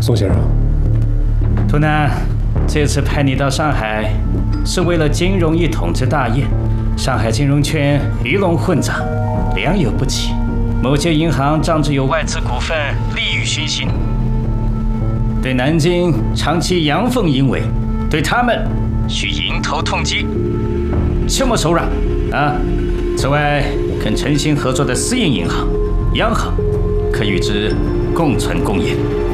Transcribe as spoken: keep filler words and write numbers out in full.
宋先生， 图南，这次派你到上海，是为了金融一统之大业。上海金融圈鱼龙混杂，良莠不齐，某些银行仗着有外资股份，利欲熏心，对南京长期阳奉阴违，对他们需迎头痛击，切莫手软啊！此外，跟诚心合作的私营银行、央行，可与之共存共赢。